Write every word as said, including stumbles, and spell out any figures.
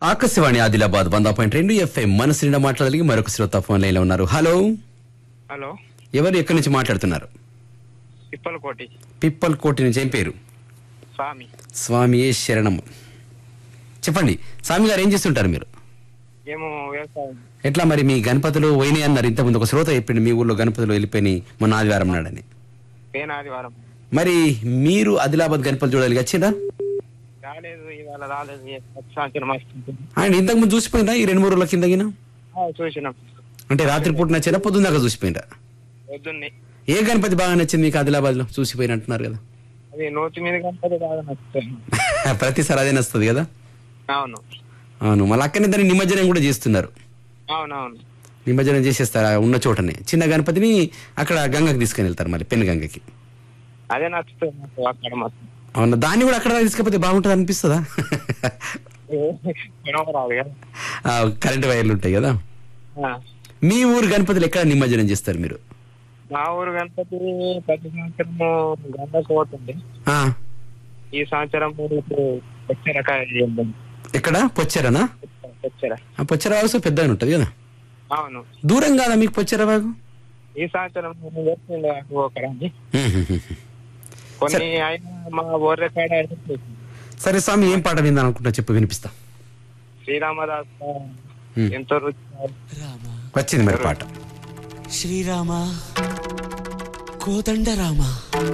ఆకాశవాణి ఆదిలాబాద్ వంద పాయింట్ రెండు ఎఫ్ఎం మనసు నిండా మాట్లాడగలిగి మరొక శ్రోత ఫోన్ లైన్ లో ఉన్నారు. హలో హలో, ఎవరు ఎక్కడి నుంచి మాట్లాడుతున్నారు? పిప్పలకోటి. పిప్పల్ కోటి నుంచి. ఏం పేరు? స్వామి. స్వామి శరణం. చెప్పండి స్వామి గారు, ఏం చేస్తుంటారు మీరు? ఏమో వ్యవసాయం. ఎట్లా మరి మీ గణపతులు పోయినాయి అన్నారు ఇంతకుముందు, ఒక శ్రోత చెప్పిండు మీ ఊర్లో గణపతులు వెళ్ళిపోయినాయి మొన్న ఆదివారం నాడని. పేన ఆదివారం మరి మీరు ఆదిలాబాద్ గణపతులు చూడాలి వచ్చిందా? రాలేదు, ఇవాళ రాలేదు. ఏ సంవత్సరం వస్తుంది. ఆయన ఇంతకుముందు చూసిపోయినా ఈ రెండు మూడు రోజుల కిందగిన? ఆ, చూసినాం. అంటే రాత్రి పూట నచ్చిందా పొద్దున్న దాకా చూసిపోయినా? పొద్దున్నే. ఏ గణపతి బాగా నచ్చింది మీకు ఆదిలాబాద్ లో చూసిపోయిన అంటున్నారు కదా? అది నూతి మీద గణపతి బాగా నచ్చుతాయి. ప్రతిసారి అదే నచ్చుతుంది కదా? అవును అవును. మళ్ళీ అక్కడనే దాన్ని నిమజ్జనం కూడా చేస్తున్నారు. అవునవును. నిమజ్జనం చేసేస్తారు ఆ ఉన్న చోటనే. చిన్న గణపతిని అక్కడ గంగకి తీసుకుని వెళ్తారు, మళ్ళీ పెను గంగకి. అదే నచ్చుతుంది నాకు అక్కడ మాత్రం. అవునా, దాన్ని కూడా అక్కడ తీసుకపోతే బాగుంటుంది అనిపిస్తుందా? రాదు కదా. కరెంట్ వైర్లు ఉంటాయి కదా. ఆ. మీ ఊరు గణపతులు ఎక్కడ నిమజ్జనం చేస్తారు మీరు? మా ఊరు గణపతి ప్రతి సంవత్సరము గంగకు పోతుంది. ఆ, ఈ సంవత్సరం పొచ్చరకాయ ఎక్కడ? పొచ్చెరనా? పొచ్చర. పొచ్చెర వాగు పెద్దగా ఉంటుంది కదా. అవును. దూరం కాదా మీకు పొచ్చెర వాగు? ఈ సంవత్సరం ఒకరాన్ని కొన్ని అయినా మా ఊర్ర కాడ సరే స్వామి, ఏం పాట విందాం అనుకుంటా చెప్పు, వినిపిస్తా. శ్రీరామదాస్ ఎంతో రుచి వచ్చింది మరి పాట. శ్రీరామ కోదండ రామ